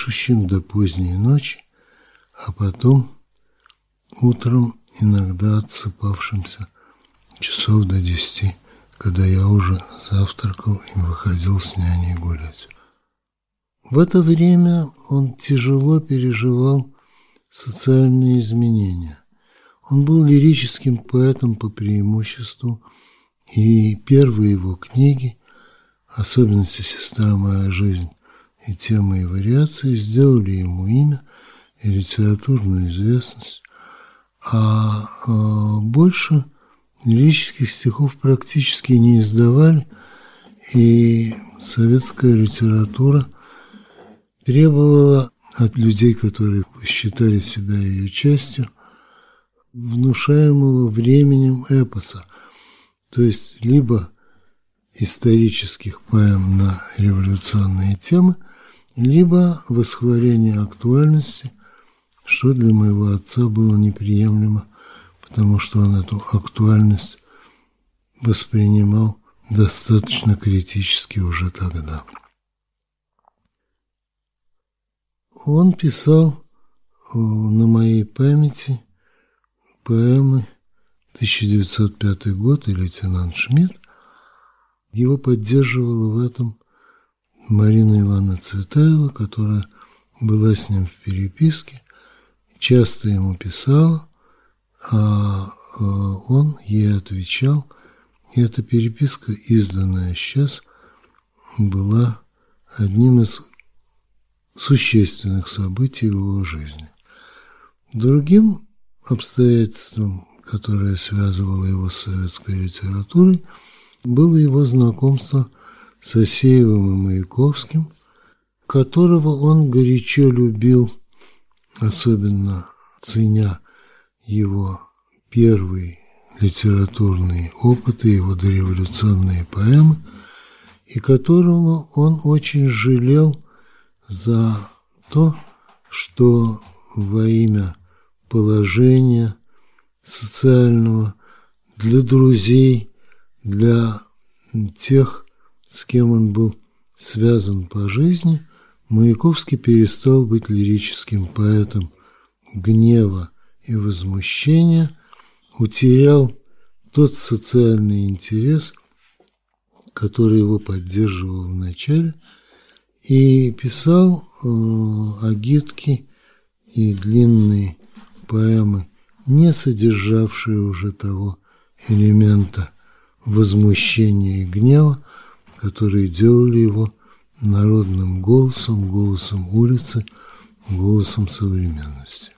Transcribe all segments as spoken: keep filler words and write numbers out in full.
пишущим до поздней ночи, а потом утром иногда отсыпавшимся часов до десяти, когда я уже завтракал и выходил с няней гулять. В это время он тяжело переживал социальные изменения. Он был лирическим поэтом по преимуществу, и первые его книги, особенности «Сестра моя жизнь» и темы и вариации, сделали ему имя и литературную известность, а э, больше лирических стихов практически не издавали, и советская литература требовала от людей, которые считали себя ее частью, внушаемого временем эпоса, то есть либо исторических поэм на революционные темы, либо восхваление актуальности, что для моего отца было неприемлемо, потому что он эту актуальность воспринимал достаточно критически уже тогда. Он писал на моей памяти поэмы тысяча девятьсот пятый год и «Лейтенант Шмидт». Его поддерживала в этом Марина Ивановна Цветаева, которая была с ним в переписке, часто ему писала, а он ей отвечал. И эта переписка, изданная сейчас, была одним из существенных событий в его жизни. Другим обстоятельством, которое связывало его с советской литературой, было его знакомство с Асеевым и Маяковским, которого он горячо любил, особенно ценя его первые литературные опыты, его дореволюционные поэмы, и которого он очень жалел за то, что во имя положения социального для друзей, для тех, с кем он был связан по жизни, Маяковский перестал быть лирическим поэтом гнева и возмущения, утерял тот социальный интерес, который его поддерживал в начале, и писал э, агитки и длинные поэмы, не содержавшие уже того элемента возмущения и гнева, которые делали его народным голосом, голосом улицы, голосом современности.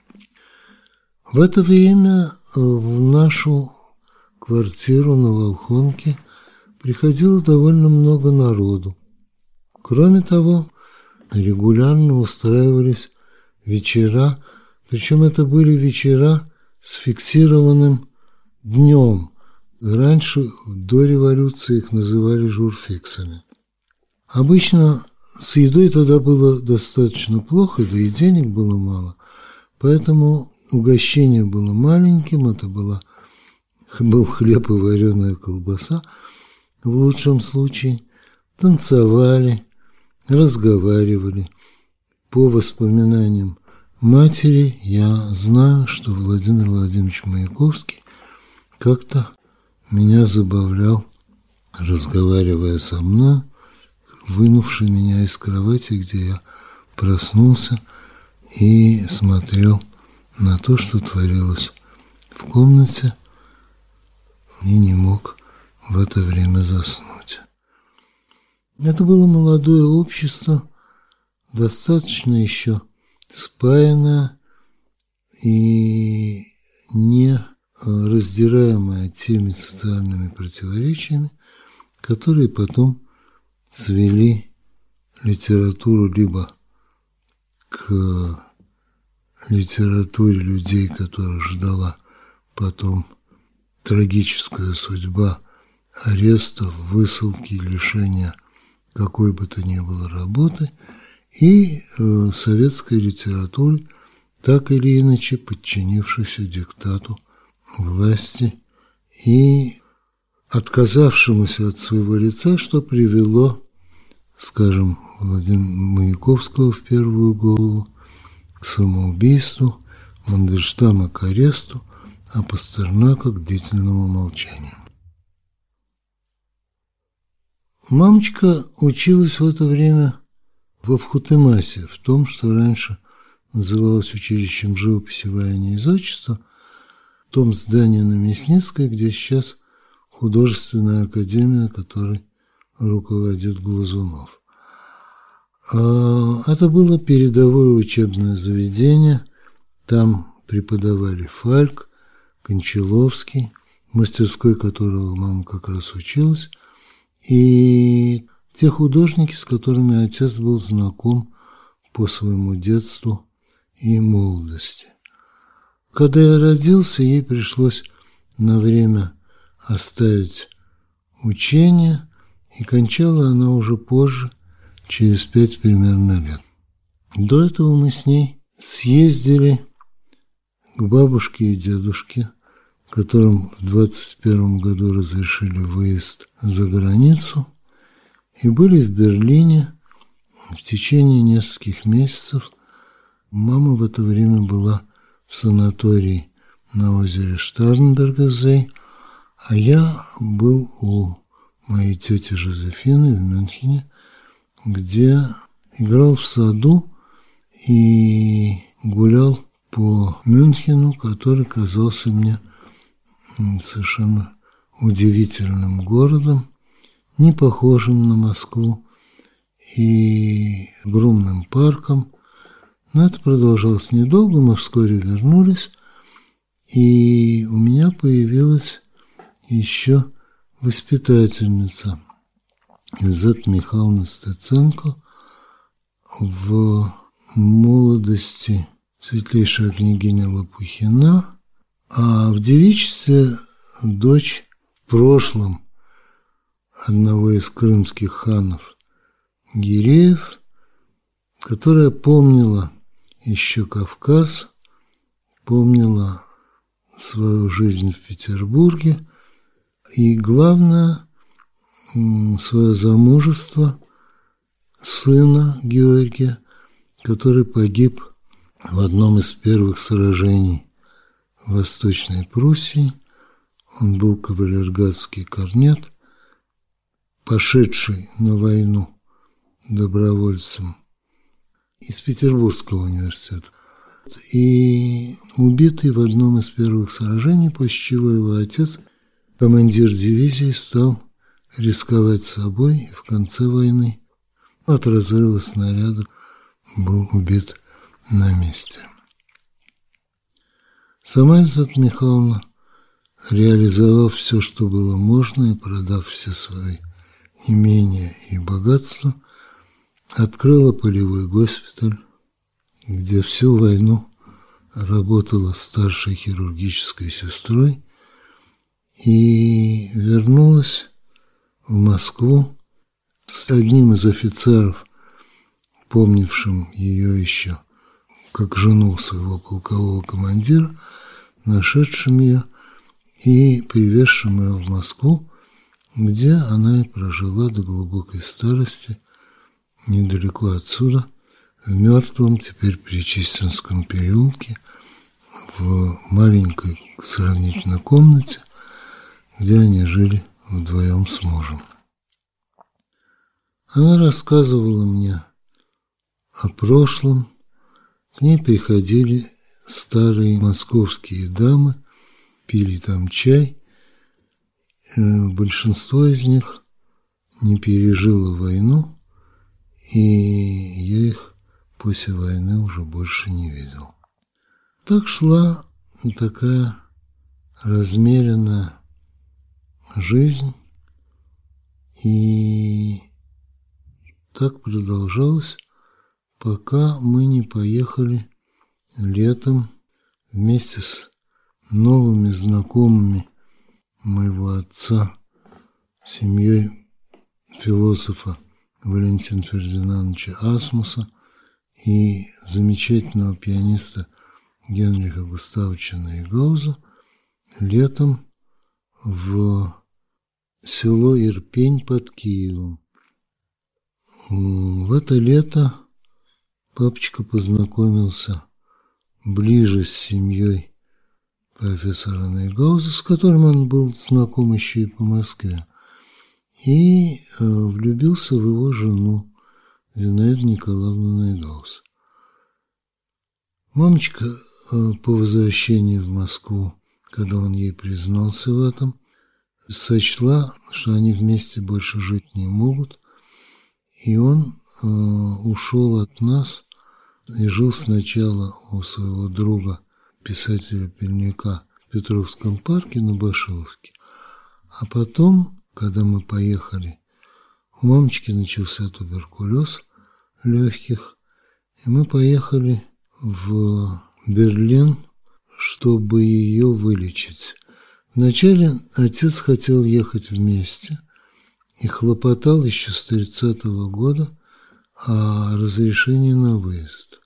В это время в нашу квартиру на Волхонке приходило довольно много народу. Кроме того, регулярно устраивались вечера, причем это были вечера с фиксированным днем. Раньше, до революции, их называли журфиксами. Обычно с едой тогда было достаточно плохо, да и денег было мало, поэтому угощение было маленьким, это была, был хлеб и вареная колбаса, в лучшем случае. Танцевали, разговаривали. По воспоминаниям матери я знаю, что Владимир Владимирович Маяковский как-то меня забавлял, разговаривая со мной, вынувший меня из кровати, где я проснулся и смотрел на то, что творилось в комнате, и не мог в это время заснуть. Это было молодое общество, достаточно еще спаянное и не раздираемое теми социальными противоречиями, которые потом свели литературу либо к литературе людей, которых ждала потом трагическая судьба арестов, высылки, лишения какой бы то ни было работы, и э, советской литературы, так или иначе подчинившейся диктату власти и отказавшемуся от своего лица, что привело скажем, Владимира Маяковского в первую голову, к самоубийству, Мандельштама к аресту, а Пастернака к длительному молчанию. Мамочка училась в это время во Вхутемасе, в том, что раньше называлось училищем живописи, ваяния и зодчества, в том здании на Мясницкой, где сейчас художественная академия, которой руководит Глазунов. Это было передовое учебное заведение, там преподавали Фальк, Кончаловский, в мастерской которого мама как раз училась, и те художники, с которыми отец был знаком по своему детству и молодости. Когда я родился, ей пришлось на время оставить учение, и кончала она уже позже, через пять примерно лет. До этого мы с ней съездили к бабушке и дедушке, которым в двадцать первом году разрешили выезд за границу, и были в Берлине в течение нескольких месяцев. Мама в это время была в санатории на озере Штарнбергезей, а я был у моей тети Жозефины в Мюнхене, где играл в саду и гулял по Мюнхену, который казался мне совершенно удивительным городом, не похожим на Москву, и огромным парком. Но это продолжалось недолго, мы вскоре вернулись, и у меня появилась еще воспитательница Изет Михайловна Стеценко, в молодости светлейшая княгиня Лопухина, а в девичестве дочь в прошлом одного из крымских ханов Гиреев, которая помнила еще Кавказ, помнила свою жизнь в Петербурге и, главное, свое замужество сына Георгия, который погиб в одном из первых сражений в Восточной Пруссии. Он был кавалергардский корнет, пошедший на войну добровольцем из Петербургского университета и убитый в одном из первых сражений, после чего его отец, командир дивизии, стал рисковать собой и в конце войны от разрыва снаряда был убит на месте. Сама Изет Михайловна, реализовав все, что было можно, и продав все свои имения и богатства, открыла полевой госпиталь, где всю войну работала старшей хирургической сестрой и вернулась в Москву с одним из офицеров, помнившим ее еще как жену своего полкового командира, нашедшим ее и привезшим ее в Москву, где она и прожила до глубокой старости, недалеко отсюда, в мертвом теперь Причистинском переулке, в маленькой сравнительно комнате, где они жили вдвоем с мужем. Она рассказывала мне о прошлом, к ней приходили старые московские дамы, пили там чай. Большинство из них не пережило войну, и я их после войны уже больше не видел. Так шла такая размеренная жизнь, и так продолжалось, пока мы не поехали летом вместе с новыми знакомыми моего отца, семьей философа Валентина Фердинандовича Асмуса и замечательного пианиста Генриха Густавовича Нейгауза, летом в село Ирпень под Киевом. В это лето папочка познакомился ближе с семьей профессора Нейгауза, с которым он был знаком еще и по Москве, и э, влюбился в его жену Зинаиду Николаевну Нейгауз. Мамочка э, по возвращении в Москву, когда он ей признался в этом, сочла, что они вместе больше жить не могут, и он э, ушел от нас и жил сначала у своего друга, писателя Пельника, в Петровском парке на Башиловке. А потом, когда мы поехали, у мамочки начался туберкулез легких, и мы поехали в Берлин, чтобы ее вылечить. Вначале отец хотел ехать вместе и хлопотал еще с тридцатого года о разрешении на выезд.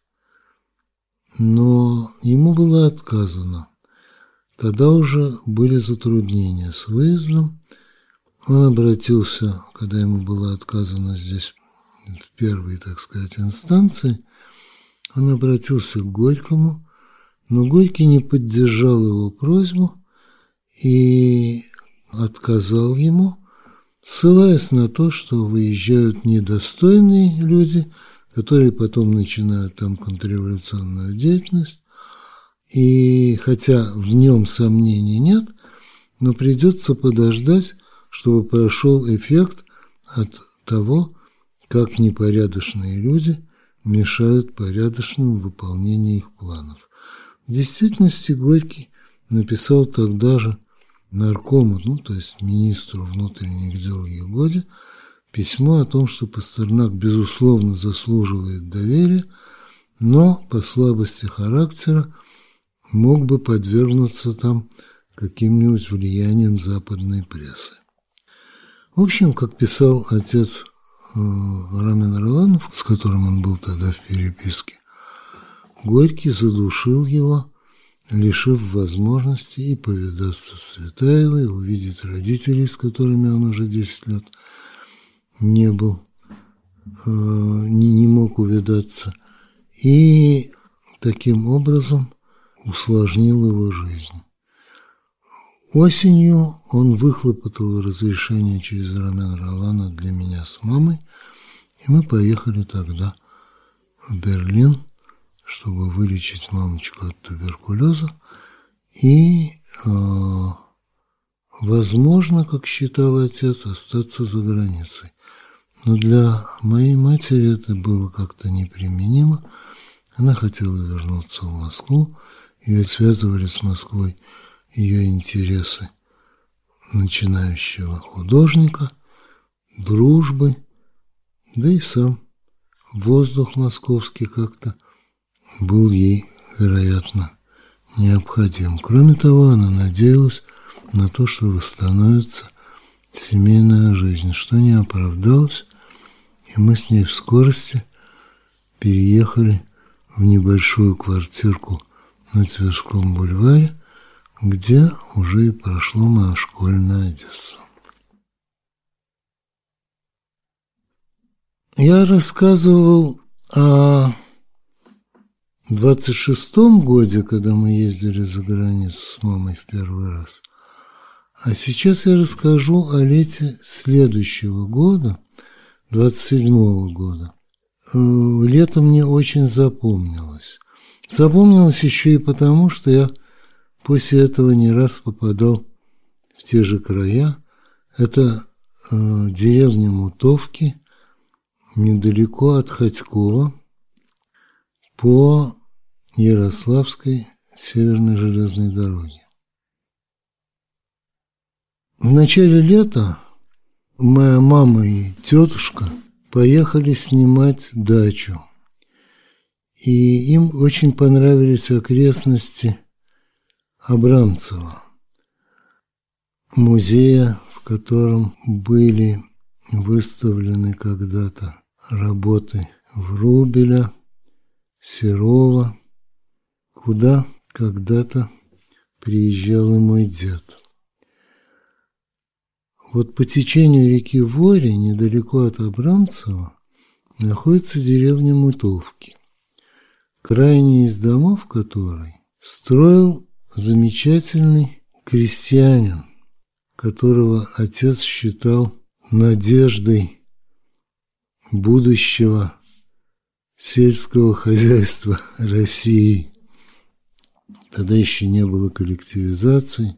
Но ему было отказано. Тогда уже были затруднения с выездом. Он обратился, когда ему было отказано здесь в первой, так сказать, инстанции, он обратился к Горькому, но Горький не поддержал его просьбу и отказал ему, ссылаясь на то, что выезжают недостойные люди, которые потом начинают там контрреволюционную деятельность, и хотя в нем сомнений нет, но придется подождать, чтобы прошел эффект от того, как непорядочные люди мешают порядочному выполнению их планов. В действительности Горький написал тогда же наркому, ну, то есть министру внутренних дел Егоде, письмо о том, что Пастернак, безусловно, заслуживает доверия, но по слабости характера мог бы подвергнуться там каким-нибудь влиянием западной прессы. В общем, как писал отец э, Рамен Роланов, с которым он был тогда в переписке, Горький задушил его, лишив возможности и повидаться с Цветаевой, увидеть родителей, с которыми он уже десять лет не был, э, не, не мог увидаться, и таким образом усложнил его жизнь. Осенью он выхлопотал разрешение через Рамен Ролана для меня с мамой, и мы поехали тогда в Берлин, чтобы вылечить мамочку от туберкулеза и, э, возможно, как считал отец, остаться за границей. Но для моей матери это было как-то неприменимо. Она хотела вернуться в Москву, ее связывали с Москвой ее интересы начинающего художника, дружбы, да и сам воздух московский как-то был ей, вероятно, необходим. Кроме того, она надеялась на то, что восстановится семейная жизнь, что не оправдалось, и мы с ней в скорости переехали в небольшую квартирку на Тверском бульваре, где уже и прошло мое школьное детство. Я рассказывал о двадцать шестом годе, когда мы ездили за границу с мамой в первый раз. А сейчас я расскажу о лете следующего года, двадцать седьмого года. Лето мне очень запомнилось. Запомнилось еще и потому, что я после этого не раз попадал в те же края. Это э, деревня Мутовки, недалеко от Хотькова, по Ярославской северной железной дороге. В начале лета моя мама и тетушка поехали снимать дачу, и им очень понравились окрестности Абрамцева, музея, в котором были выставлены когда-то работы Врубеля, Серова, куда когда-то приезжал и мой дед. Вот по течению реки Вори, недалеко от Абрамцева, находится деревня Мутовки, крайний из домов которой строил замечательный крестьянин, которого отец считал надеждой будущего сельского хозяйства России. Тогда еще не было коллективизации.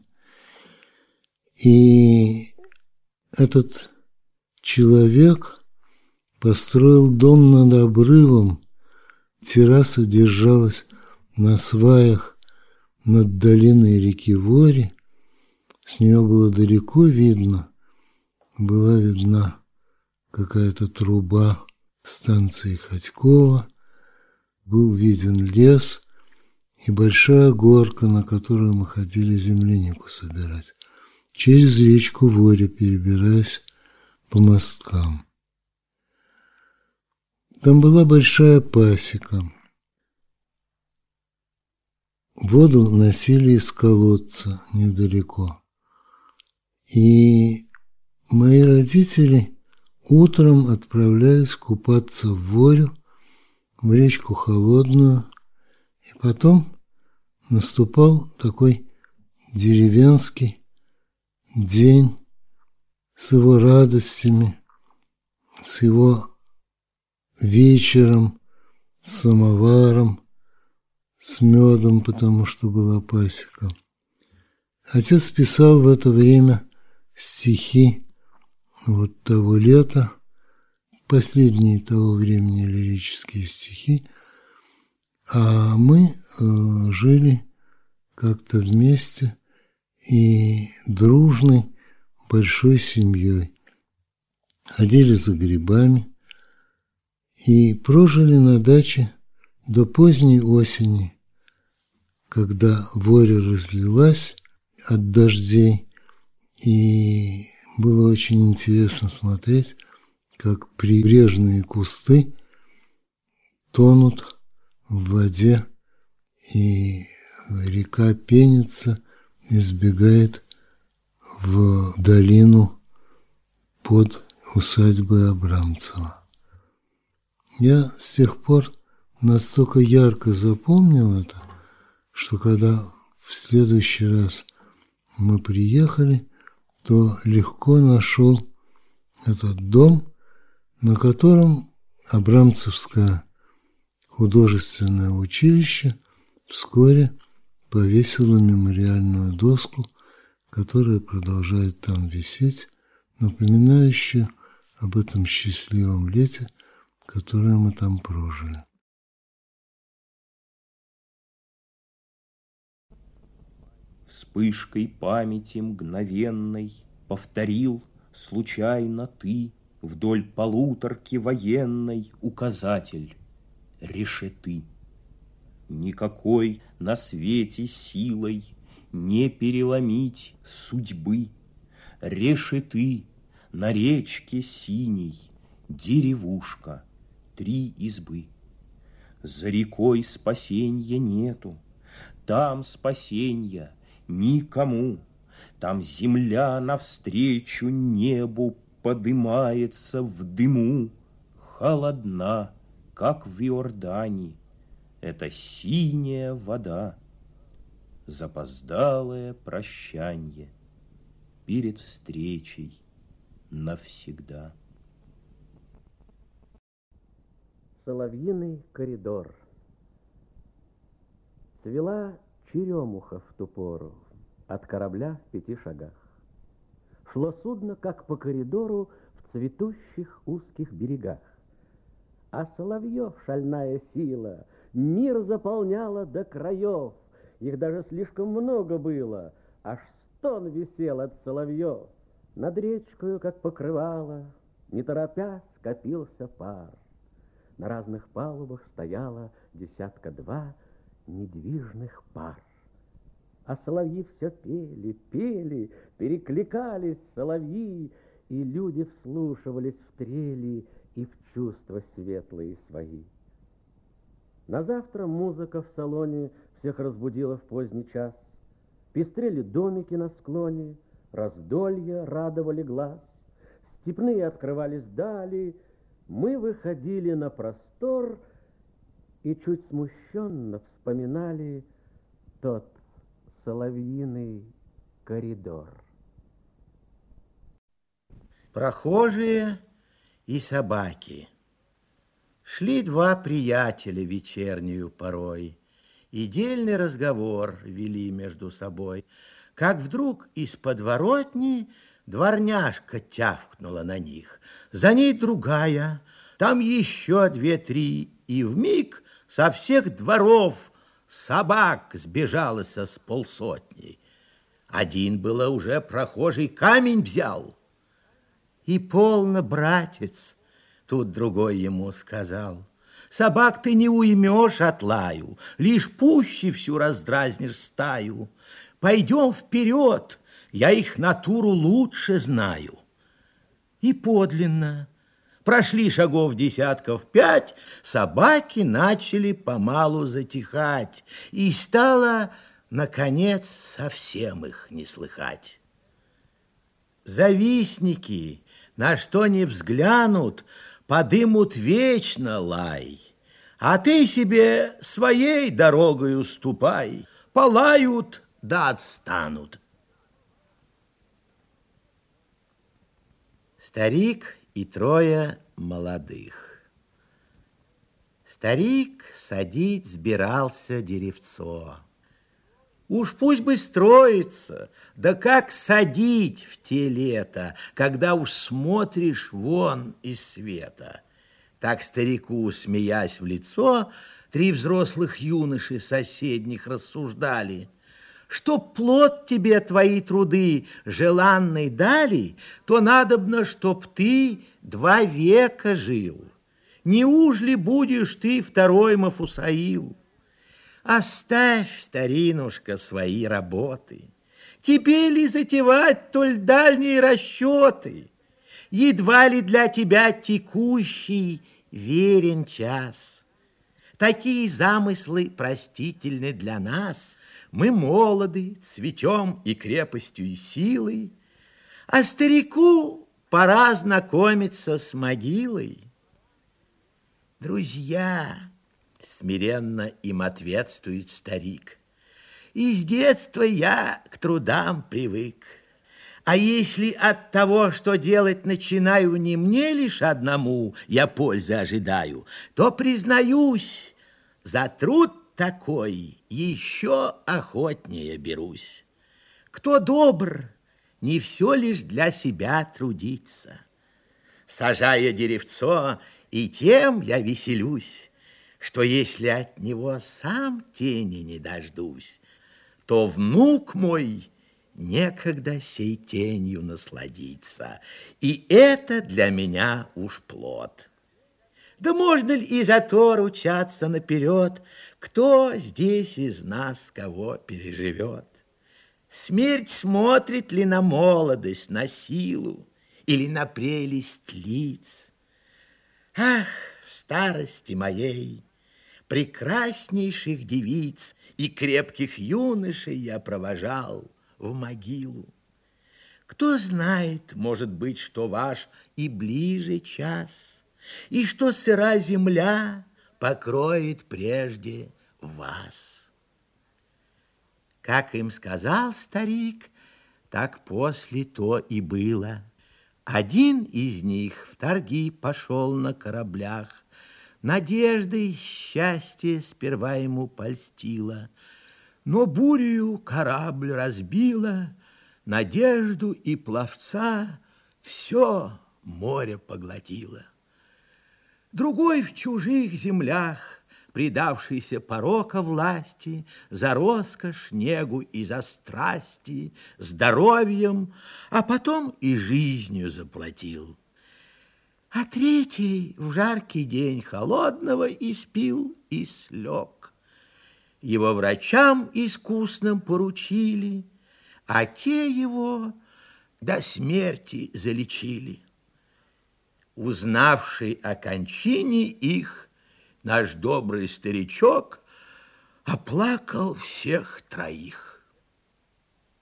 И этот человек построил дом над обрывом. Терраса держалась на сваях над долиной реки Вори. С нее было далеко видно, была видна какая-то труба станции Ходькова, был виден лес и большая горка, на которую мы ходили землянику собирать, через речку Вори, перебираясь по мосткам. Там была большая пасека. Воду носили из колодца недалеко. И мои родители утром отправлялись купаться в Ворю, в речку Холодную, и потом наступал такой деревенский день с его радостями, с его вечером, с самоваром, с медом, потому что была пасека. Отец писал в это время стихи вот того лета, последние того времени лирические стихи, а мы э, жили как-то вместе и дружной большой семьей. Ходили за грибами и прожили на даче до поздней осени, когда Воря разлилась от дождей, и было очень интересно смотреть, как прибрежные кусты тонут в воде, и река пенится и сбегает в долину под усадьбой Абрамцева. Я с тех пор настолько ярко запомнил это, что когда в следующий раз мы приехали, то легко нашел этот дом, на котором Абрамцевское художественное училище вскоре повесило мемориальную доску, которая продолжает там висеть, напоминающую об этом счастливом лете, которое мы там прожили. Вспышкой памяти мгновенной повторил случайно ты вдоль полуторки военной указатель решеты. Никакой на свете силой не переломить судьбы. Решеты на речке синей, деревушка, три избы. За рекой спасенья нету, там спасенья никому. Там земля навстречу небу подымается в дыму. Холодна, как в Иордане, эта синяя вода. Запоздалое прощанье перед встречей навсегда. Соловьиный коридор. Цвела черемуха в ту пору от корабля в пяти шагах. Шло судно, как по коридору в цветущих узких берегах. А соловьев шальная сила мир заполняла до краев. Их даже слишком много было, аж стон висел от соловьев. Над речкою, как покрывало, не торопясь, скопился пар. На разных палубах стояло десятка-два недвижных пар. А соловьи все пели, пели, перекликались соловьи, и люди вслушивались в трели и в чувства светлые свои. На завтра музыка в салоне всех разбудила в поздний час. Пестрели домики на склоне, раздолья радовали глаз. Степные открывались дали, Мы выходили на простор и чуть смущенно вспоминали тот соловьиный коридор. Прохожие и собаки. Шли два приятеля вечернюю порой, и дельный разговор вели между собой, как вдруг из подворотни дворняжка тявкнула на них, за ней другая, там еще две-три, и вмиг со всех дворов собак сбежалось с полсотни. Один было уже прохожий камень взял. И полно, братец, тут другой ему сказал, собак ты не уймешь от лаю, лишь пуще всю раздразнишь стаю. Пойдем вперед, я их натуру лучше знаю. И подлинно, прошли шагов десятков пять, собаки начали помалу затихать, и стало, наконец, совсем их не слыхать. Завистники, на что не взглянут, подымут вечно лай, а ты себе своей дорогою ступай, полают да отстанут. Старик и трое молодых. Старик садить сбирался деревцо. Уж пусть бы строится, да как садить в те лета, когда уж смотришь вон из света. Так старику, смеясь в лицо, три взрослых юноши соседних рассуждали. Чтоб плод тебе твои труды желанной дали, то надобно, чтоб ты два века жил. Неужели будешь ты второй Мафусаил? Оставь, старинушка, свои работы. Тебе ли затевать толь дальние расчеты? Едва ли для тебя текущий верен час. Такие замыслы простительны для нас. Мы молоды, цветем и крепостью, и силой, а старику пора знакомиться с могилой. Друзья, смиренно им ответствует старик, из детства я к трудам привык. А если от того, что делать начинаю, не мне лишь одному я пользы ожидаю, то, признаюсь, за труд такой еще охотнее берусь. Кто добр, не все лишь для себя трудится. Сажая деревцо, и тем я веселюсь, что если от него сам тени не дождусь, то внук мой некогда сей тенью насладится, и это для меня уж плод. Да можно ли и за то ручаться наперед, кто здесь из нас кого переживет? Смерть смотрит ли на молодость, на силу или на прелесть лиц? Ах, в старости моей прекраснейших девиц и крепких юношей я провожал в могилу. Кто знает, может быть, что ваш и ближе час, и что сыра земля покроет прежде вас. Как им сказал старик, так после то и было. Один из них в торги пошел на кораблях, надеждой счастье сперва ему польстило, но бурею корабль разбила, надежду и пловца все море поглотило. Другой в чужих землях, предавшийся порока власти, за роскошь, негу и за страсти, здоровьем, а потом и жизнью заплатил. А третий в жаркий день холодного испил и слег. Его врачам искусным поручили, а те его до смерти залечили. Узнавший о кончине их, наш добрый старичок оплакал всех троих.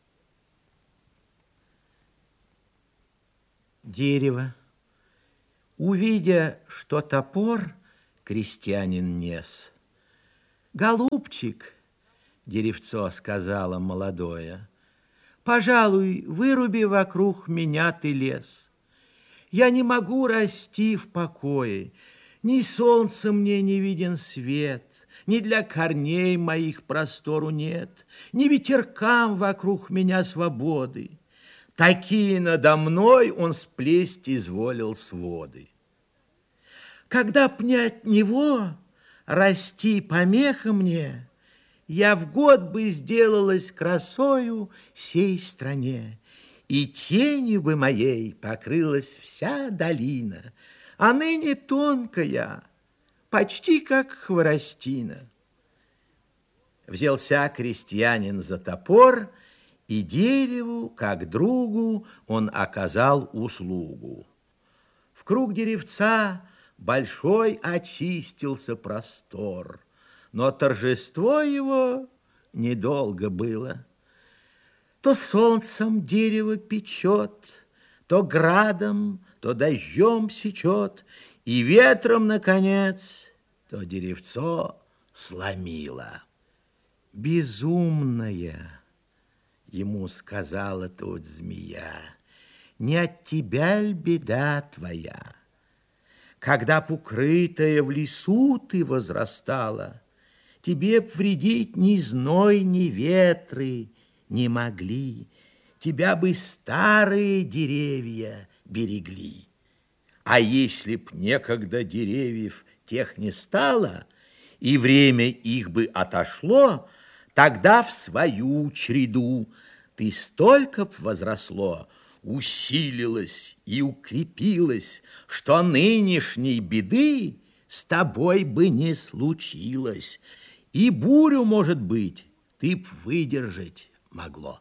Дерево. Увидя, что топор крестьянин нес, «Голубчик, — деревцо сказала молодое, — пожалуй, выруби вокруг меня ты лес. Я не могу расти в покое, ни солнца мне не виден свет, ни для корней моих простору нет, ни ветеркам вокруг меня свободы. Такие надо мной он сплесть изволил своды. Когда б не от него расти помеха мне, я в год бы сделалась красою сей стране, и тенью бы моей покрылась вся долина, а ныне тонкая, почти как хворостина». Взялся крестьянин за топор, и дереву, как другу, он оказал услугу. В круг деревца большой очистился простор, но торжество его недолго было. То солнцем дерево печет, то градом, то дождем сечет, и ветром, наконец, то деревцо сломило. «Безумная, — ему сказала тут змея, — не от тебя ль беда твоя? Когда б укрытая в лесу ты возрастала, тебе б вредить ни зной, ни ветры не могли, тебя бы старые деревья берегли. А если б некогда деревьев тех не стало, и время их бы отошло, тогда в свою череду ты столько б возросло, усилилось и укрепилось, что нынешней беды с тобой бы не случилось, и бурю, может быть, ты б выдержать могло».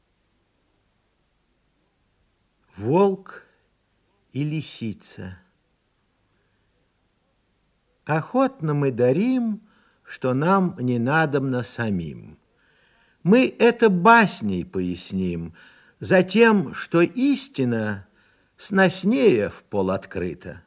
Волк и лисица. Охотно мы дарим, что нам не надобно самим. Мы это басней поясним, затем, что истина сноснее в пол открыта.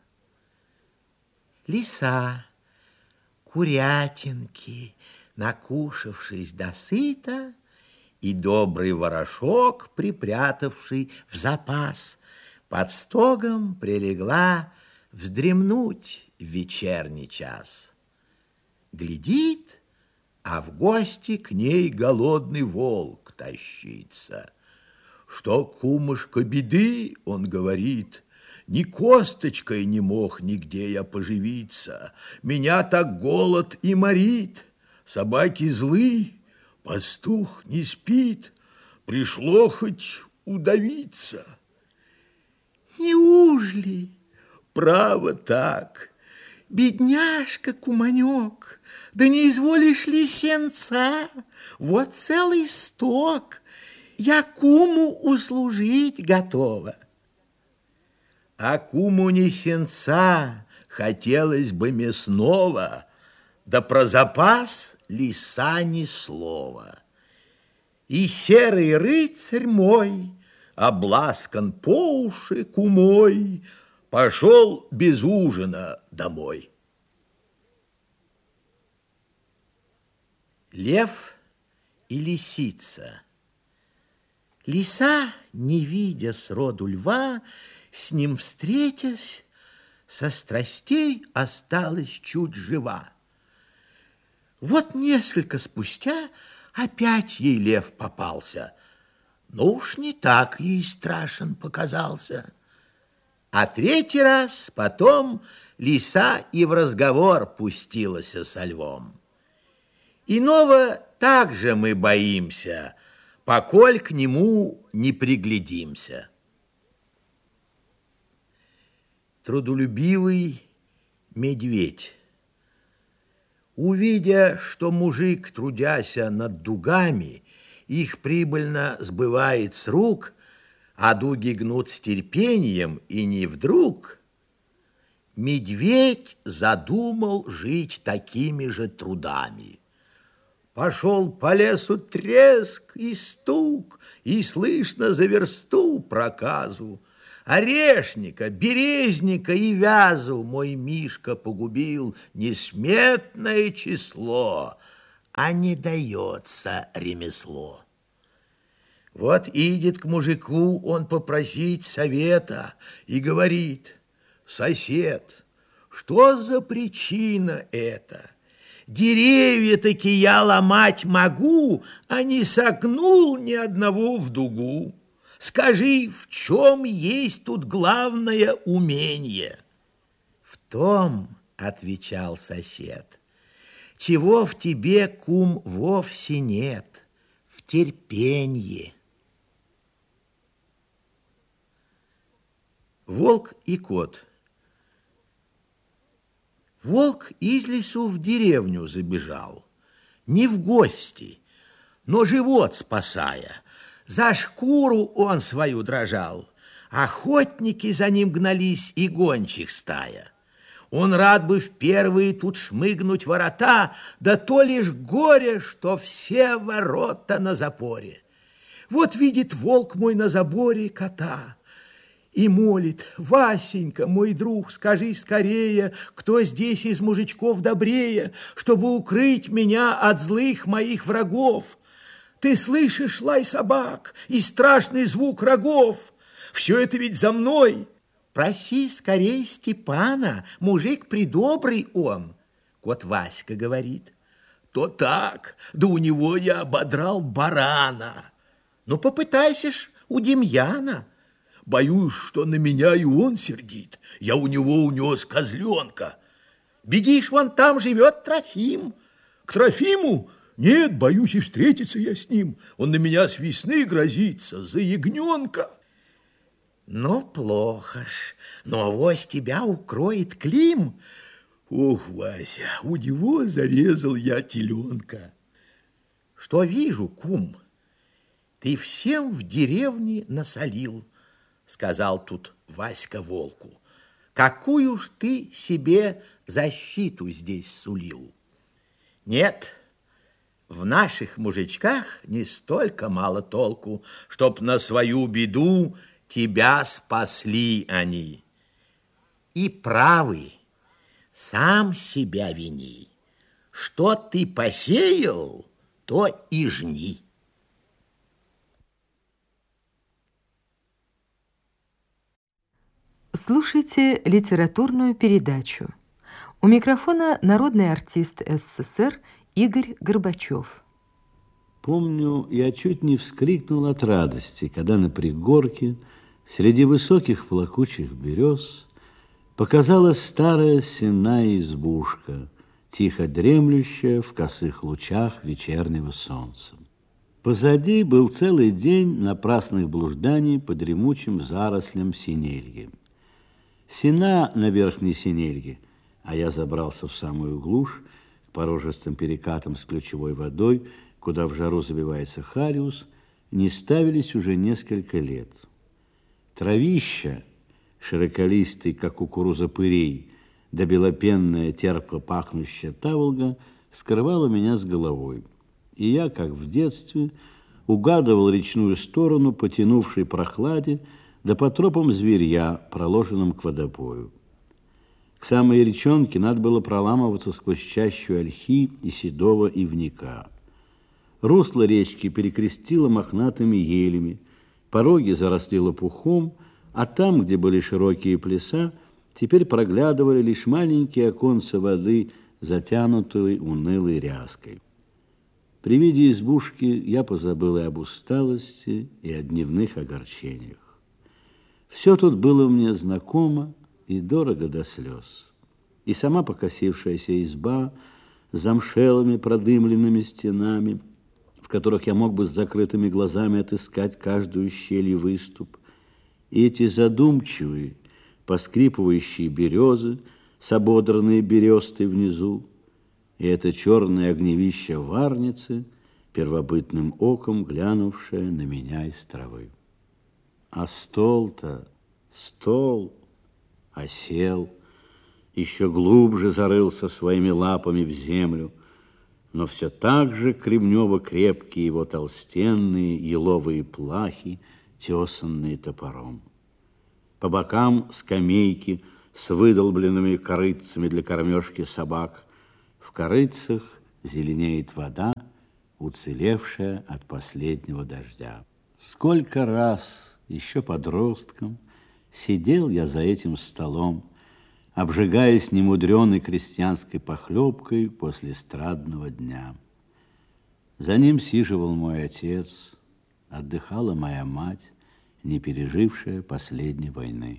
Лиса, курятинки, накушавшись досыта, и добрый ворошок, припрятавший в запас, под стогом прилегла вздремнуть в вечерний час. Глядит, а в гости к ней голодный волк тащится. Что, кумушка, беды, он говорит, ни косточкой не мог нигде я поживиться, меня так голод и морит, собаки злы, пастух не спит, пришло хоть удавиться. Неужели? Право так. Бедняжка, куманек, да не изволишь ли сенца? Вот целый сток, я куму услужить готова. А куму не сенца, хотелось бы мясного, да про запас лиса ни слова. И серый рыцарь мой, обласкан по уши кумой, пошел без ужина домой. Лев и лисица. Лиса, не видя сроду льва, с ним встретясь, со страстей осталась чуть жива. Вот несколько спустя опять ей лев попался, но уж не так ей страшен показался. А третий раз потом лиса и в разговор пустилась со львом. Иного также мы боимся, поколь к нему не приглядимся. Трудолюбивый медведь. Увидя, что мужик, трудяся над дугами, их прибыльно сбывает с рук, а дуги гнут с терпением, и не вдруг, медведь задумал жить такими же трудами. Пошел по лесу треск и стук, и слышно за версту проказу. Орешника, березника и вязу мой Мишка погубил несметное число, а не дается ремесло. Вот идет к мужику он попросить совета и говорит: сосед, что за причина это? Деревья таки я ломать могу, а не согнул ни одного в дугу. Скажи, в чем есть тут главное умение? В том, отвечал сосед, чего в тебе, кум, вовсе нет, в терпенье. Волк и кот. Волк из лесу в деревню забежал, не в гости, но живот спасая. За шкуру он свою дрожал, охотники за ним гнались и гончих стая. Он рад бы в первые тут шмыгнуть ворота, да то лишь горе, что все ворота на запоре. Вот видит волк мой на заборе кота и молит: Васенька, мой друг, скажи скорее, кто здесь из мужичков добрее, чтобы укрыть меня от злых моих врагов. Ты слышишь лай собак и страшный звук рогов? Все это ведь за мной. Проси скорей Степана, мужик придобрый он. Кот Васька говорит: то так, да у него я ободрал барана. Ну, попытайся ж у Демьяна. Боюсь, что на меня и он сердит. Я у него унес козленка. Бегишь, вон там живет Трофим. К Трофиму? Нет, боюсь, и встретиться я с ним. Он на меня с весны грозится за ягненка. Ну, плохо ж. Но авось тебя укроет Клим. Ох, Вася, у него зарезал я теленка. Что вижу, кум, ты всем в деревне насолил, сказал тут Васька волку. Какую ж ты себе защиту здесь сулил? Нет, в наших мужичках не столько мало толку, чтоб на свою беду тебя спасли они. И правы, сам себя вини. Что ты посеял, то и жни. Слушайте литературную передачу. У микрофона народный артист СССР Игорь Горбачев. Помню, я чуть не вскрикнул от радости, когда на пригорке среди высоких плакучих берез показалась старая сенная избушка, тихо дремлющая в косых лучах вечернего солнца. Позади был целый день напрасных блужданий по дремучим зарослям синельги. Сена на верхней синельге, а я забрался в самую глушь, к порожистым перекатам с ключевой водой, куда в жару забивается хариус, не ставились уже несколько лет. Травища, широколистый, как кукуруза пырей, да белопенная, терпко пахнущая таволга, скрывала меня с головой. И я, как в детстве, угадывал речную сторону, потянувшей прохладе, да по тропам зверья, проложенным к водопою. К самой речонке надо было проламываться сквозь чащу ольхи и седого ивника. Русло речки перекрестило мохнатыми елями, пороги заросли лопухом, а там, где были широкие плеса, теперь проглядывали лишь маленькие оконца воды, затянутые унылой ряской. При виде избушки я позабыл и об усталости, и о дневных огорчениях. Все тут было мне знакомо и дорого до слез. И сама покосившаяся изба с замшелыми продымленными стенами, в которых я мог бы с закрытыми глазами отыскать каждую щель и выступ, и эти задумчивые, поскрипывающие березы с ободранной берестой внизу, и это черное огневище варницы, первобытным оком глянувшее на меня из травы. А стол-то, стол, осел, еще глубже зарылся своими лапами в землю, но все так же кремнево-крепкие его толстенные еловые плахи, тесанные топором. По бокам скамейки с выдолбленными корытцами для кормежки собак. В корытцах зеленеет вода, уцелевшая от последнего дождя. Сколько раз, еще подростком, сидел я за этим столом, обжигаясь немудреной крестьянской похлебкой после страдного дня. За ним сиживал мой отец, отдыхала моя мать, не пережившая последней войны.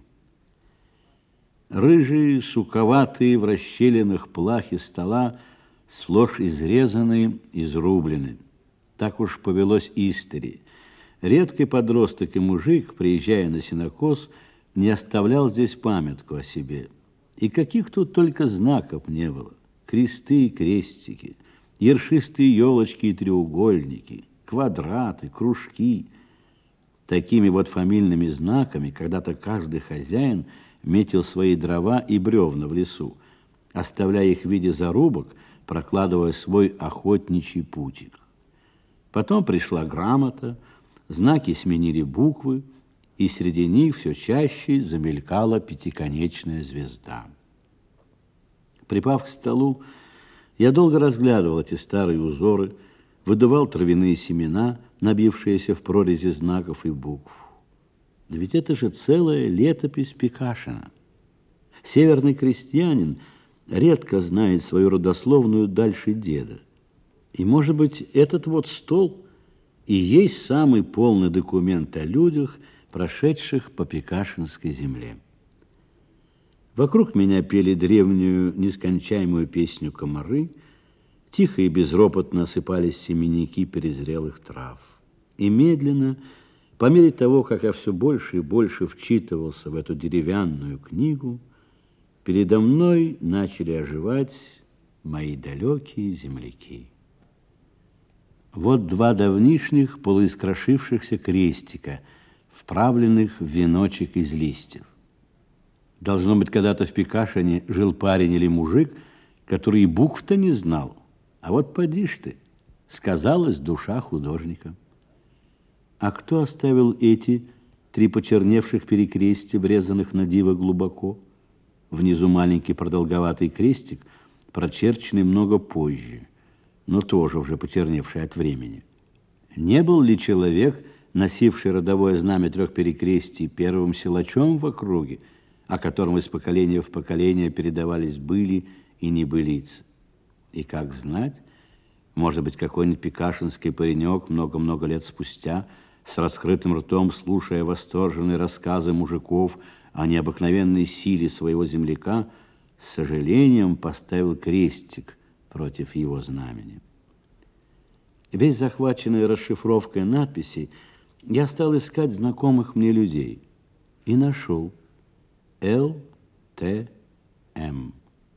Рыжие, суковатые в расщелинах плахи стола сплошь изрезаны, изрублены. Так уж повелось истори. Редкий подросток и мужик, приезжая на сенокос, не оставлял здесь памятку о себе. И каких тут только знаков не было. Кресты и крестики, ершистые елочки и треугольники, квадраты, кружки. Такими вот фамильными знаками когда-то каждый хозяин метил свои дрова и бревна в лесу, оставляя их в виде зарубок, прокладывая свой охотничий путик. Потом пришла грамота, знаки сменили буквы, и среди них все чаще замелькала пятиконечная звезда. Припав к столу, я долго разглядывал эти старые узоры, выдувал травяные семена, набившиеся в прорези знаков и букв. Да ведь это же целая летопись Пекашина. Северный крестьянин редко знает свою родословную дальше деда. И, может быть, этот вот стол и есть самый полный документ о людях, прошедших по Пекашинской земле. Вокруг меня пели древнюю, нескончаемую песню комары, тихо и безропотно осыпались семенники перезрелых трав. И медленно, по мере того, как я все больше и больше вчитывался в эту деревянную книгу, передо мной начали оживать мои далекие земляки. Вот два давнишних полуискрошившихся крестика, вправленных в веночек из листьев. Должно быть, когда-то в Пекашине жил парень или мужик, который и букв-то не знал. А вот поди ж ты, сказалась душа художника. А кто оставил эти три почерневших перекрестия, врезанных на диво глубоко? Внизу маленький продолговатый крестик, прочерченный много позже, но тоже уже почерневший от времени. Не был ли человек, носивший родовое знамя трех перекрестий, первым силачом в округе, о котором из поколения в поколение передавались были и небылицы? И как знать, может быть, какой-нибудь пекашинский паренек много-много лет спустя, с раскрытым ртом, слушая восторженные рассказы мужиков о необыкновенной силе своего земляка, с сожалением поставил крестик против его знамени. Весь захваченный расшифровкой надписей, я стал искать знакомых мне людей и нашел Л Т М.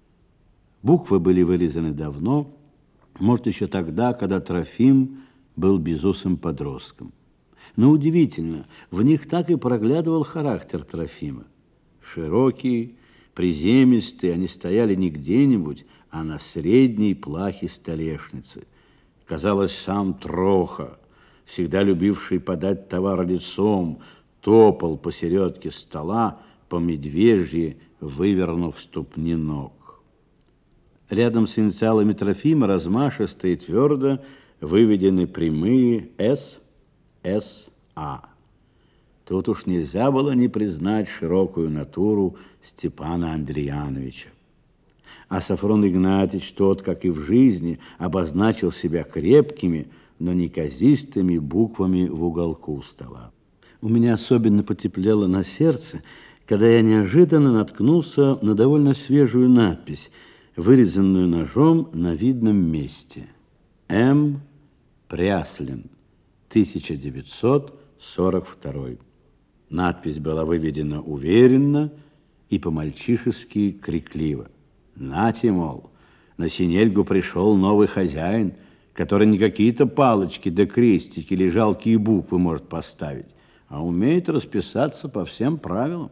Буквы были вырезаны давно, может, еще тогда, когда Трофим был безусым подростком. Но удивительно, в них так и проглядывал характер Трофима. Широкие, приземистые, они стояли не где-нибудь, а на средней плахе столешницы. Казалось, сам Троха, всегда любивший подать товар лицом, топал посередке стола, по медвежьи, вывернув ступни ног. Рядом с инициалами Трофима размашисто и твердо выведены прямые С, С, А. Тут уж нельзя было не признать широкую натуру Степана Андреяновича. А Сафрон Игнатьич, тот, как и в жизни, обозначил себя крепкими, но неказистыми буквами в уголку стола. У меня особенно потеплело на сердце, когда я неожиданно наткнулся на довольно свежую надпись, вырезанную ножом на видном месте. М. Пряслин, тысяча девятьсот сорок второй. Надпись была выведена уверенно и по-мальчишески крикливо. Нате, мол, на синельгу пришел новый хозяин, который не какие-то палочки да крестики или жалкие буквы может поставить, а умеет расписаться по всем правилам.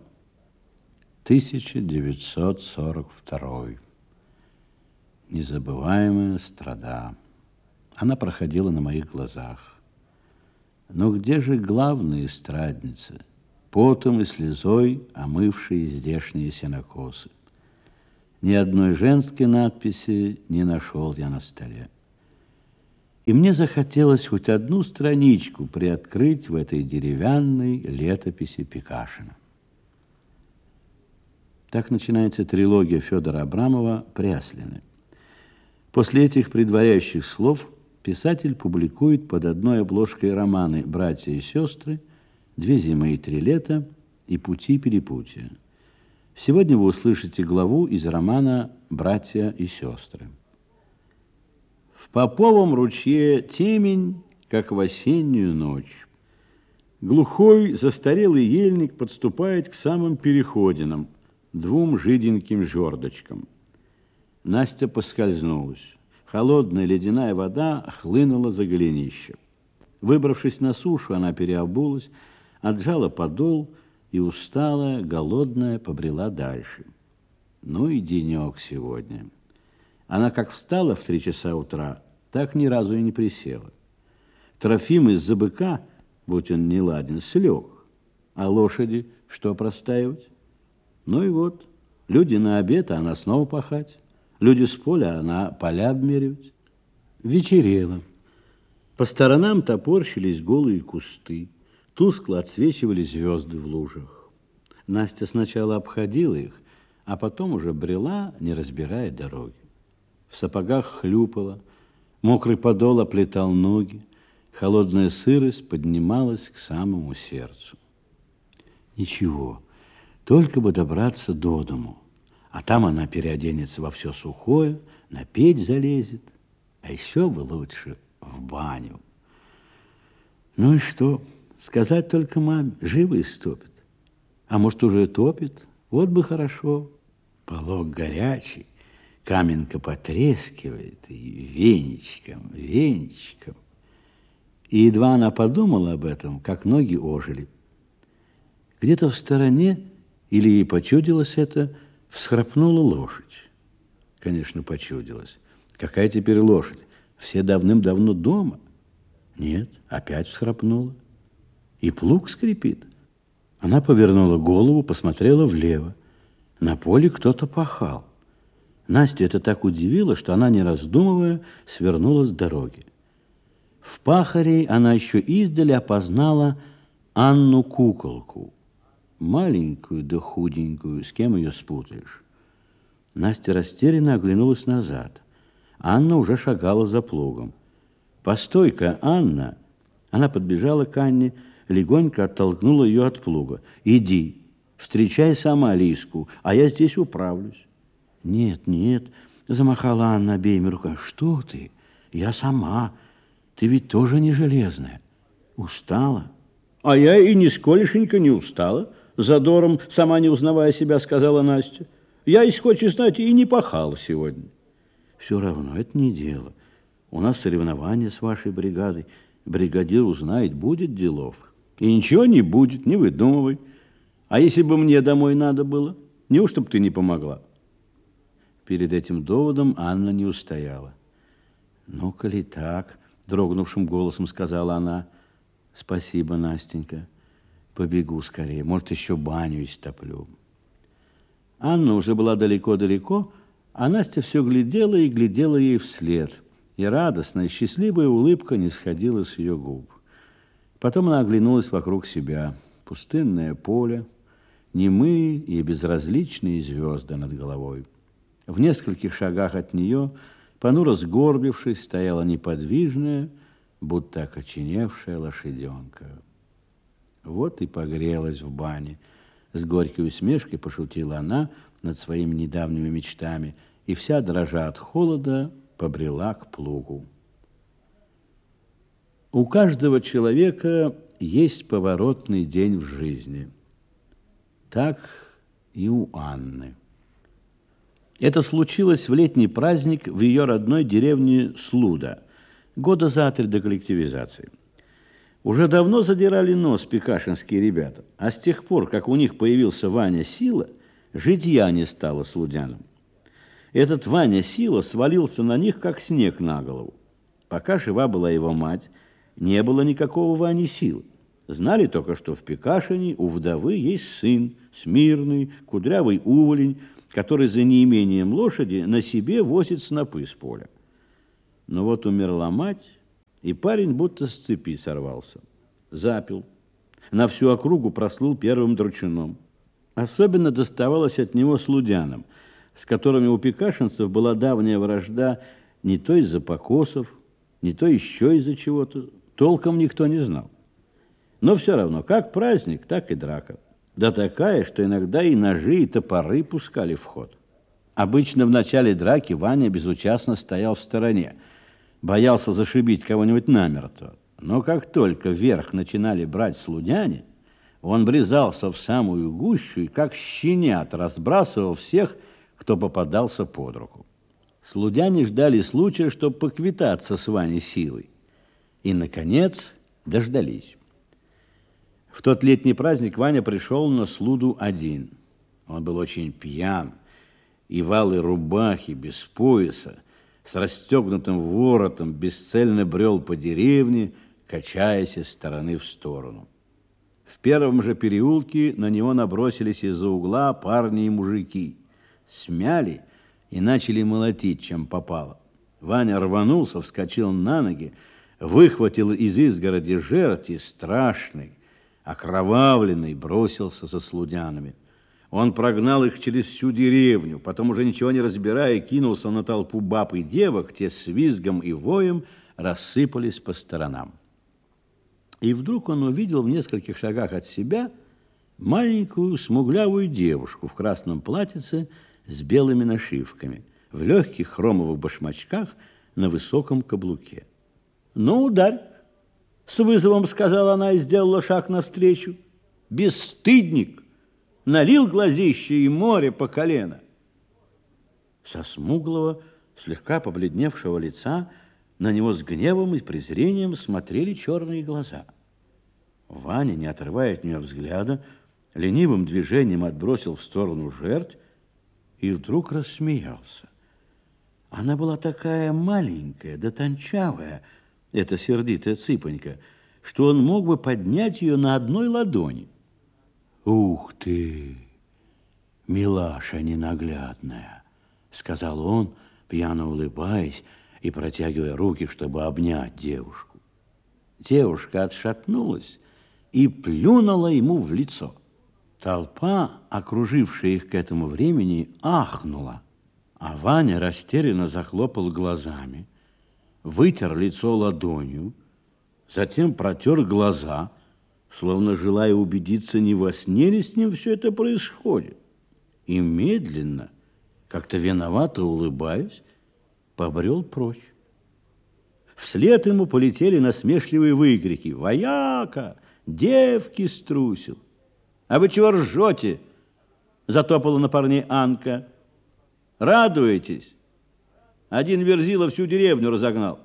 тысяча девятьсот сорок второй. Незабываемая страда. Она проходила на моих глазах. Но где же главная эстрадница, потом и слезой омывшие здешние сенокосы. Ни одной женской надписи не нашел я на столе. И мне захотелось хоть одну страничку приоткрыть в этой деревянной летописи Пекашина. Так начинается трилогия Федора Абрамова «Пряслины». После этих предваряющих слов писатель публикует под одной обложкой романы «Братья и сестры», «Две зимы и три лета» и «Пути перепутья». Сегодня вы услышите главу из романа «Братья и сестры». В Поповом ручье темень, как в осеннюю ночь. Глухой застарелый ельник подступает к самым переходинам, двум жиденьким жердочкам. Настя поскользнулась. Холодная ледяная вода хлынула за голенище. Выбравшись на сушу, она переобулась, отжала подол и усталая, голодная побрела дальше. Ну и денек сегодня. Она как встала в три часа утра, так ни разу и не присела. Трофим из-за быка, будь он неладен, слег. А лошади что простаивать? Ну и вот, люди на обед, а она снова пахать. Люди с поля, а она поля обмеривать. Вечерело. По сторонам топорщились голые кусты. Тускло отсвечивали звезды в лужах. Настя сначала обходила их, а потом уже брела, не разбирая дороги. В сапогах хлюпала, мокрый подол оплетал ноги, холодная сырость поднималась к самому сердцу. Ничего, только бы добраться до дому, а там она переоденется во все сухое, на печь залезет, а еще бы лучше в баню. Ну и что, сказать только маме, живо истопит, а может уже и топит, вот бы хорошо, полог горячий. Каменка потрескивает, и веничком, веничком. И едва она подумала об этом, как ноги ожили. Где-то в стороне, или ей почудилось это, всхрапнула лошадь. Конечно, почудилось. Какая теперь лошадь? Все давным-давно дома. Нет, опять всхрапнула. И плуг скрипит. Она повернула голову, посмотрела влево. На поле кто-то пахал. Настю это так удивило, что она, не раздумывая, свернула с дороги. В пахаре она еще издали опознала Анну Куколку. Маленькую да худенькую, с кем ее спутаешь. Настя растерянно оглянулась назад. Анна уже шагала за плугом. «Постой-ка, Анна!» Она подбежала к Анне, легонько оттолкнула ее от плуга. «Иди, встречай сама Лиску, а я здесь управлюсь». «Нет, нет», — замахала Анна обеими руками. «Что ты? Я сама. Ты ведь тоже не железная. Устала?» «А я и нисколешенько не устала», — задором, сама не узнавая себя, сказала Настя. «Я, если хочешь знать, и не пахала сегодня». «Все равно это не дело. У нас соревнования с вашей бригадой. Бригадир узнает, будет делов». «И ничего не будет, не выдумывай. А если бы мне домой надо было, неужто бы ты не помогла?» Перед этим доводом Анна не устояла. «Ну, коли так», — дрогнувшим голосом сказала она, — «спасибо, Настенька. Побегу скорее, может, еще баню истоплю». Анна уже была далеко-далеко, а Настя все глядела и глядела ей вслед, и радостная, счастливая улыбка не сходила с ее губ. Потом она оглянулась вокруг себя. Пустынное поле, немые и безразличные звезды над головой. В нескольких шагах от нее, понуро сгорбившись, стояла неподвижная, будто окоченевшая лошаденка. Вот и погрелась в бане. С горькой усмешкой пошутила она над своими недавними мечтами и вся, дрожа от холода, побрела к плугу. У каждого человека есть поворотный день в жизни. Так и у Анны. Это случилось в летний праздник в ее родной деревне Слуда, года за три до коллективизации. Уже давно задирали нос пекашинские ребята, а с тех пор, как у них появился Ваня Сила, житья не стало слудянам. Этот Ваня Сила свалился на них, как снег на голову. Пока жива была его мать, не было никакого Вани Силы. Знали только, что в Пекашине у вдовы есть сын, смирный, кудрявый уволень, который за неимением лошади на себе возит снопы с поля. Но вот умерла мать, и парень будто с цепи сорвался. Запил. На всю округу прослыл первым дручуном. Особенно доставалось от него слудянам, с которыми у пекашинцев была давняя вражда не то из-за покосов, не то еще из-за чего-то. Толком никто не знал. Но все равно, как праздник, так и драка. Да такая, что иногда и ножи, и топоры пускали в ход. Обычно в начале драки Ваня безучастно стоял в стороне, боялся зашибить кого-нибудь намертво. Но как только вверх начинали брать слудяне, он врезался в самую гущу и как щенят разбрасывал всех, кто попадался под руку. Слудяне ждали случая, чтобы поквитаться с Ваней силой. И, наконец, дождались. В тот летний праздник Ваня пришел на слуду один. Он был очень пьян, и в алой рубахе, без пояса, с расстегнутым воротом, бесцельно брел по деревне, качаясь из стороны в сторону. В первом же переулке на него набросились из-за угла парни и мужики. Смяли и начали молотить, чем попало. Ваня рванулся, вскочил на ноги, выхватил из изгороди жерти страшный, окровавленный, бросился за слудянами. Он прогнал их через всю деревню, потом, уже ничего не разбирая, кинулся на толпу баб и девок, те с визгом и воем рассыпались по сторонам. И вдруг он увидел в нескольких шагах от себя маленькую смуглявую девушку в красном платьице с белыми нашивками, в легких хромовых башмачках на высоком каблуке. «Ну, ударь!» — с вызовом сказала она и сделала шаг навстречу. «Бесстыдник! Налил глазище и море по колено!» Со смуглого, слегка побледневшего лица на него с гневом и презрением смотрели черные глаза. Ваня, не отрывая от нее взгляда, ленивым движением отбросил в сторону жерть и вдруг рассмеялся. Она была такая маленькая, да тончавая, эта сердитая цыпонька, что он мог бы поднять ее на одной ладони. «Ух ты, милаша ненаглядная!» — сказал он, пьяно улыбаясь и протягивая руки, чтобы обнять девушку. Девушка отшатнулась и плюнула ему в лицо. Толпа, окружившая их к этому времени, ахнула, а Ваня растерянно захлопал глазами, вытер лицо ладонью, затем протер глаза, словно желая убедиться, не во сне ли с ним все это происходит, и медленно, как-то виновато улыбаясь, побрел прочь. Вслед ему полетели насмешливые выкрики: «Вояка! Девки струсил!» «А вы чего ржете?» — затопала на парней Анка. «Радуетесь? Один верзила всю деревню разогнал».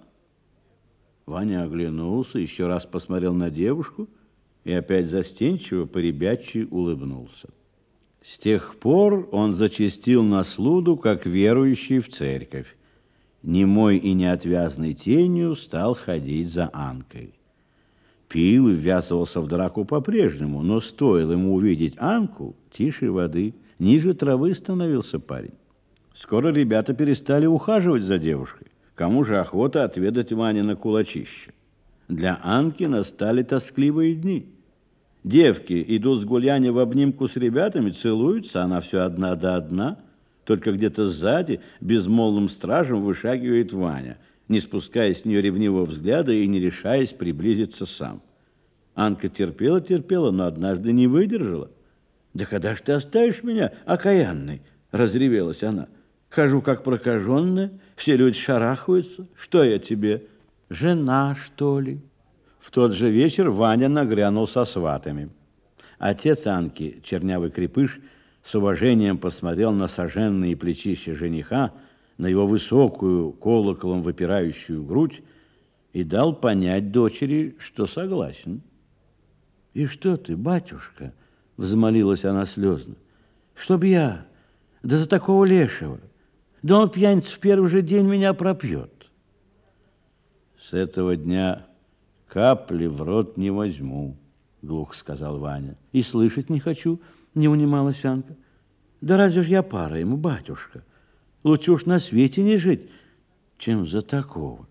Ваня оглянулся, еще раз посмотрел на девушку и опять застенчиво по-ребячьи улыбнулся. С тех пор он зачастил на слуду, как верующий в церковь. Немой и неотвязной тенью стал ходить за Анкой. Пил и ввязывался в драку по-прежнему, но стоило ему увидеть Анку, тише воды, ниже травы становился парень. Скоро ребята перестали ухаживать за девушкой. Кому же охота отведать Ванина кулачище? Для Анки настали тоскливые дни. Девки идут с гуляния в обнимку с ребятами, целуются, она все одна да одна. Только где-то сзади безмолвным стражем вышагивает Ваня, не спуская с нее ревнивого взгляда и не решаясь приблизиться сам. Анка терпела-терпела, но однажды не выдержала. «Да когда ж ты оставишь меня, окаянный?» — разревелась она. «Хожу как прокаженная, все люди шарахаются. Что я тебе, жена, что ли?» В тот же вечер Ваня нагрянул со сватами. Отец Анки, чернявый крепыш, с уважением посмотрел на соженные плечища жениха, на его высокую, колоколом выпирающую грудь и дал понять дочери, что согласен. «И что ты, батюшка?» — взмолилась она слезно. «Чтоб я, да за такого лешего, да он, пьяница, в первый же день меня пропьет». «С этого дня капли в рот не возьму», глухо сказал Ваня. И слышать не хочу, не унималась Анка. Да разве ж я пара ему, батюшка? Лучше уж на свете не жить, чем за такого.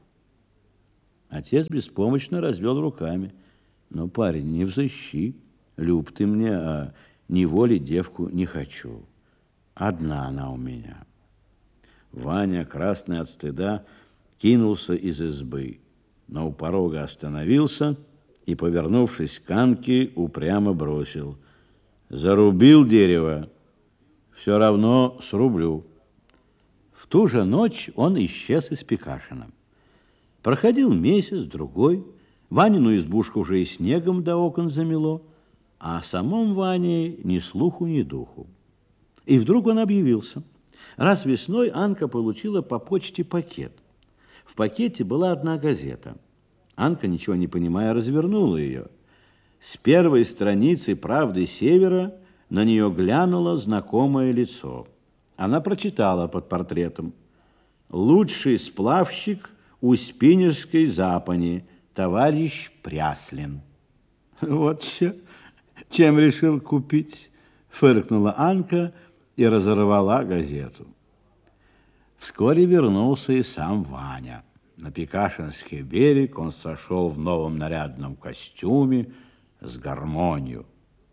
Отец беспомощно развел руками. Но, парень, не взыщи. Люб ты мне, а неволить девку не хочу. Одна она у меня. Ваня, красный от стыда, кинулся из избы, но у порога остановился и, повернувшись к Анке, упрямо бросил. Зарубил дерево, все равно срублю. В ту же ночь он исчез из Пекашина. Проходил месяц, другой. Ванину избушку уже и снегом до окон замело, а о самом Ване ни слуху, ни духу. И вдруг он объявился. Раз весной Анка получила по почте пакет. В пакете была одна газета. Анка, ничего не понимая, развернула ее. С первой страницы «Правды Севера» на нее глянуло знакомое лицо. Она прочитала под портретом: «Лучший сплавщик Успенежской Запани, товарищ Пряслин». Вот все, чем решил купить, фыркнула Анка и разорвала газету. Вскоре вернулся и сам Ваня. На Пекашинский берег он сошел в новом нарядном костюме с гармонью.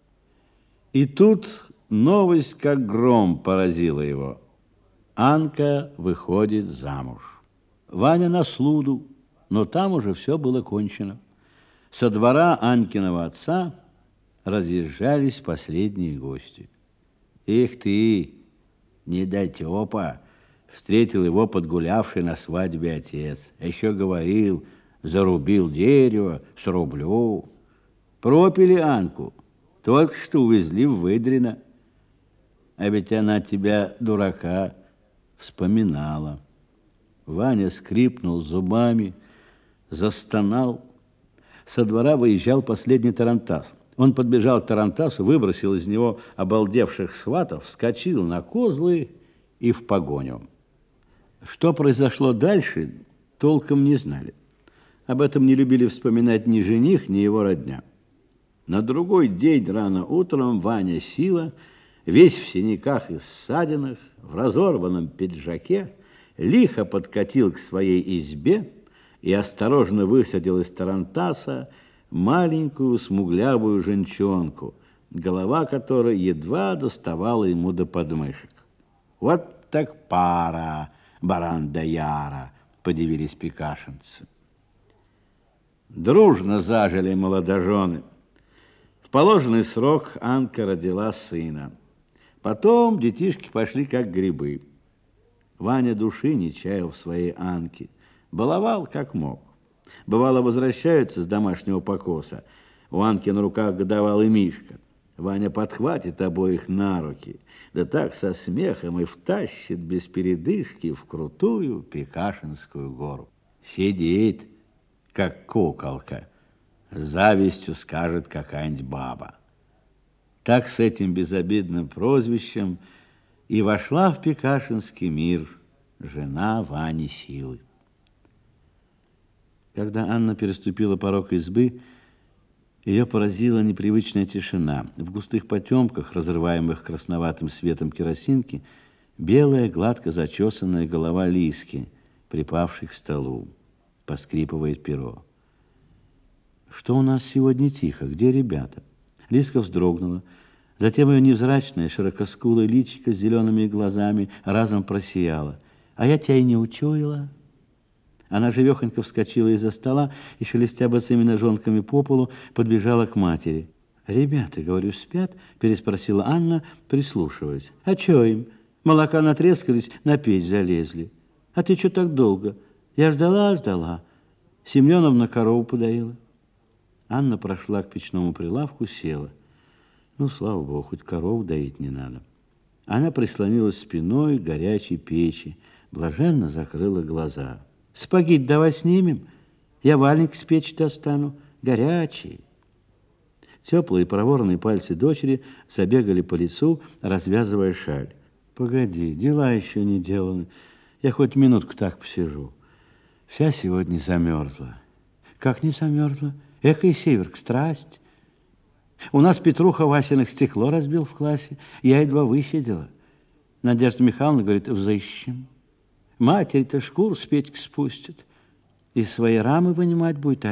И тут новость, как гром, поразила его. Анка выходит замуж. Ваня на слуду, но там уже все было кончено. Со двора Анькиного отца разъезжались последние гости. Эх ты, недотепа! Встретил его подгулявший на свадьбе отец. Еще говорил: зарубил дерево, срублю. Пропили Анку, только что увезли в Выдрино. А ведь она тебя, дурака, вспоминала. Ваня скрипнул зубами, застонал. Со двора выезжал последний тарантас. Он подбежал к тарантасу, выбросил из него обалдевших сватов, вскочил на козлы и в погоню. Что произошло дальше, толком не знали. Об этом не любили вспоминать ни жених, ни его родня. На другой день рано утром Ваня Сила, весь в синяках и ссадинах, в разорванном пиджаке, лихо подкатил к своей избе и осторожно высадил из тарантаса маленькую смуглявую женщонку, голова которой едва доставала ему до подмышек. Вот так пара, баран да яра, подивились пекашинцы. Дружно зажили молодожены. В положенный срок Анка родила сына. Потом детишки пошли как грибы. Ваня души не чаял в своей Анке, баловал как мог. Бывало, возвращаются с домашнего покоса. У Анки на руках годовалый Мишка. Ваня подхватит обоих на руки, да так со смехом и втащит без передышки в крутую Пекашинскую гору. Сидит, как куколка, с завистью скажет какая-нибудь баба. Так с этим безобидным прозвищем и вошла в Пекашинский мир жена Вани Силы. Когда Анна переступила порог избы, ее поразила непривычная тишина. В густых потемках, разрываемых красноватым светом керосинки, белая, гладко зачесанная голова Лиски, припавшей к столу. Поскрипывает перо. Что у нас сегодня тихо? Где ребята? Лиска вздрогнула. Затем ее невзрачное, широкоскулое личико с зелеными глазами разом просияло. А я тебя и не учуяла. Она живехонько вскочила из-за стола и, шелестя босыми ножонками по полу, подбежала к матери. «Ребята, говорю, спят?» – переспросила Анна, прислушиваясь. «А чё им? Молока натрескались, на печь залезли. А ты чё так долго? Я ждала, ждала. Семеновна корову подоила». Анна прошла к печному прилавку, села. Ну, слава богу, хоть корову доить не надо. Она прислонилась спиной к горячей печи, блаженно закрыла глаза. «Спагетти давай снимем, я валенки с печи достану, горячие». Теплые проворные пальцы дочери забегали по лицу, развязывая шаль. «Погоди, дела еще не деланы, я хоть минутку так посижу. Вся сегодня замерзла». «Как не замерзла? Экая северка, страсть». У нас Петруха Васиных стекло разбил в классе, я едва высидела. Надежда Михайловна говорит, взыщем. Матери-то шкуру с Петьки спустит, и свои рамы вынимать будет,